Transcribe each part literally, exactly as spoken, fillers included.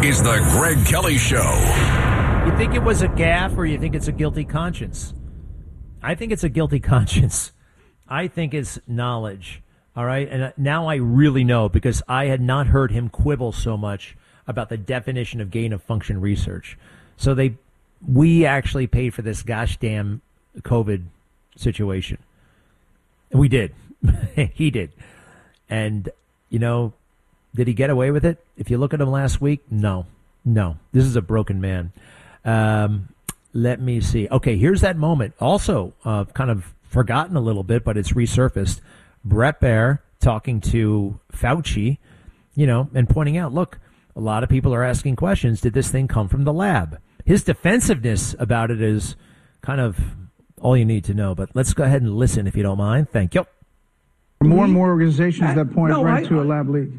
is the Greg Kelly Show. You think it was a gaffe or you think it's a guilty conscience? I think it's a guilty conscience. I think it's knowledge. All right. And now I really know because I had not heard him quibble so much about the definition of gain of function research. So they, we actually paid for this gosh damn COVID situation. We did. He did. And, you know, did he get away with it? If you look at him last week, no. No. This is a broken man. Um, let me see. Okay, here's that moment. Also, uh, kind of forgotten a little bit, but it's resurfaced. Brett Baer talking to Fauci, you know, and pointing out, look, a lot of people are asking questions. Did this thing come from the lab? His defensiveness about it is kind of all you need to know. But let's go ahead and listen, if you don't mind. Thank you. More and more organizations that point no, right I, to a lab leak.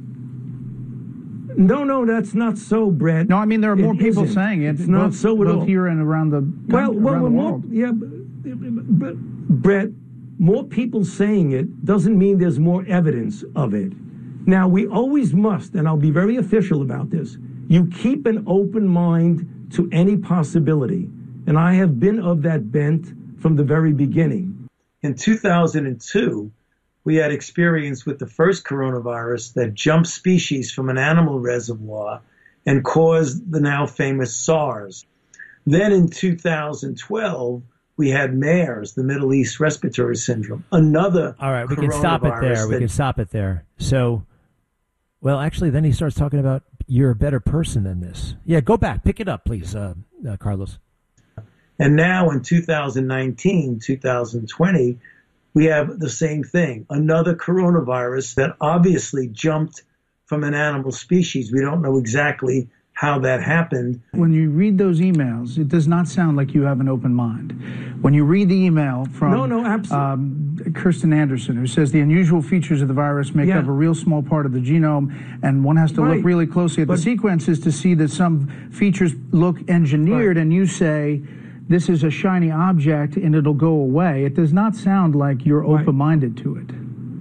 No, no, that's not so, Brett. No, I mean, there are more it people isn't. saying it. It's not both, so at both all. here and around the, well, around well, the more, world. Yeah, but, but, Brett, more people saying it doesn't mean there's more evidence of it. Now, we always must, and I'll be very official about this, you keep an open mind to any possibility. And I have been of that bent from the very beginning. In two thousand two, we had experience with the first coronavirus that jumped species from an animal reservoir and caused the now famous SARS. Then in two thousand twelve, we had MERS, the Middle East Respiratory Syndrome, another All right, we can stop it there. We can stop it there. So, well, actually, then he starts talking about you're a better person than this. Yeah, go back. Pick it up, please, uh, uh, Carlos. And now in two thousand nineteen, two thousand twenty, we have the same thing, another coronavirus that obviously jumped from an animal species. We don't know exactly how that happened. When you read those emails, it does not sound like you have an open mind. When you read the email from no, no, absolutely. Um, Kirsten Anderson, who says the unusual features of the virus make yeah. up a real small part of the genome, and one has to right. look really closely at but, the sequences to see that some features look engineered, right. and you say, this is a shiny object and it'll go away. It does not sound like you're right. open-minded to it.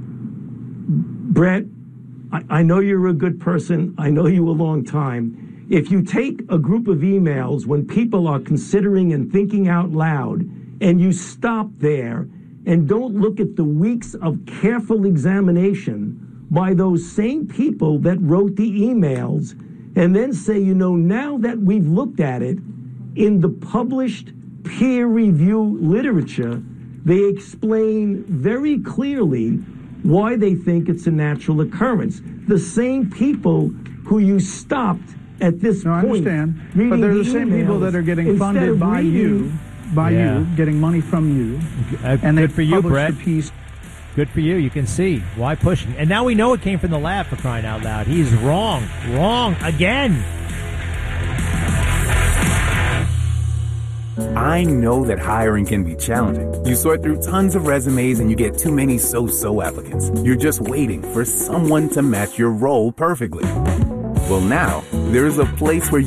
Brett, I, I know you're a good person. I know you a long time. If you take a group of emails when people are considering and thinking out loud, and you stop there and don't look at the weeks of careful examination by those same people that wrote the emails, and then say, you know, now that we've looked at it, in the published peer review literature, they explain very clearly why they think it's a natural occurrence. The same people who you stopped at this no, point. I understand. But they're the, the same people that are getting funded by reading, you, by yeah. you, getting money from you. Uh, and good for you, published Brett. a piece. Good for you. You can see why pushing. And now we know it came from the lab, for crying out loud. He's wrong. Wrong again. I know that hiring can be challenging. You sort through tons of resumes and you get too many so-so applicants. You're just waiting for someone to match your role perfectly. Well, now, there's a place where